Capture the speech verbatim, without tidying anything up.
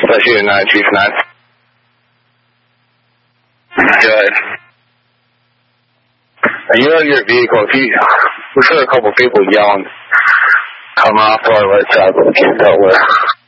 Especially at night, Chief Nine. Good. Are you out of your vehicle? If you, we heard a couple people yelling. Come off to our right side, but we can't tell where.